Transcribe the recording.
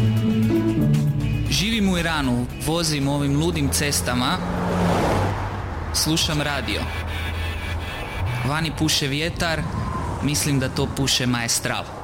Živim u Iranu, vozim ovim ludim cestama, slušam radio. Vani puše vjetar, mislim da to puše Maestral.